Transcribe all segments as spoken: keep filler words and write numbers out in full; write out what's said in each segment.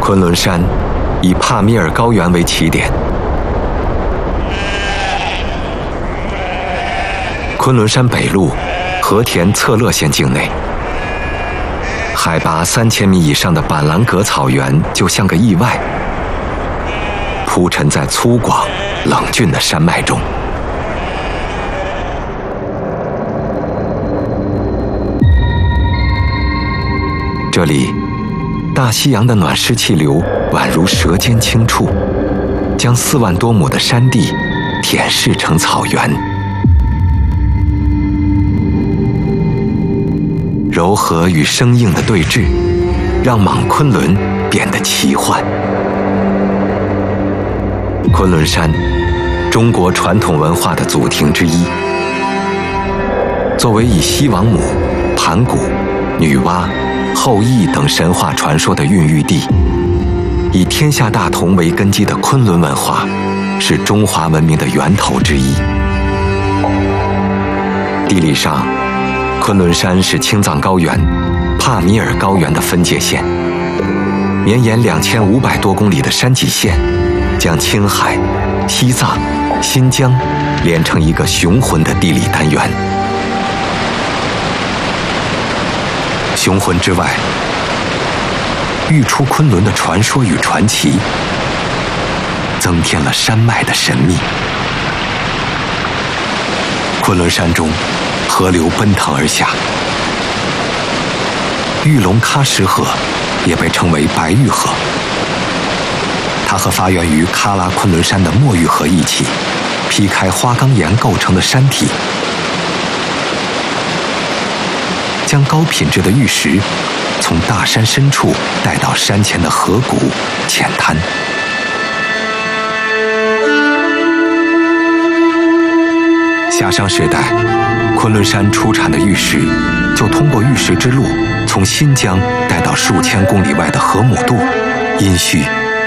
昆仑山以帕米尔高原为起点，昆仑山北麓和田策勒县境内，海拔三千米以上的板蓝革草原就像个意外，铺陈在粗犷冷峻的山脉中。这里，大西洋的暖湿气流宛如舌尖轻触，将四万多亩的山地舔舐成草原。柔和与生硬的对峙，让莽昆仑变得奇幻。昆仑山，中国传统文化的祖庭之一。作为以西王母、盘古、女娲、后羿等神话传说的孕育地，以天下大同为根基的昆仑文化，是中华文明的源头之一。地理上，昆仑山是青藏高原、帕米尔高原的分界线，绵延两千五百多公里的山脊线，将青海、西藏、新疆连成一个雄浑的地理单元。雄浑之外，愈出昆仑的传说与传奇，增添了山脉的神秘。昆仑山中，河流奔腾而下，玉龙喀什河也被称为白玉河。它和发源于喀拉昆仑山的墨玉河一起，劈开花岗岩构成的山体，将高品质的玉石从大山深处带到山前的河谷浅滩。夏商时代，昆仑山出产的玉石就通过玉石之路，从新疆带到数千公里外的河姆渡、殷墟。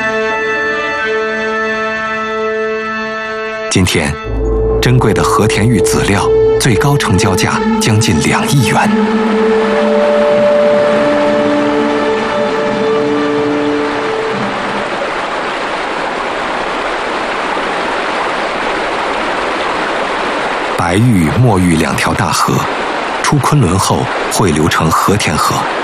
今天，珍贵的和田玉籽料最高成交价将近两亿元。白玉、墨玉两条大河，出昆仑后汇流成和田河。